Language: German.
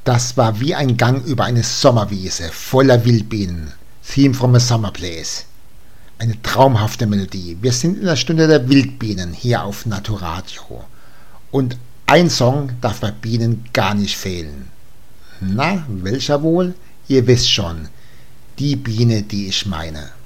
Das war wie ein Gang über eine Sommerwiese voller Wildbienen. Theme from a Summer Place. Eine traumhafte Melodie. Wir sind in der Stunde der Wildbienen hier auf Naturadio. Und ein Song darf bei Bienen gar nicht fehlen. Na, welcher wohl? Ihr wisst schon. Die Biene, die ich meine.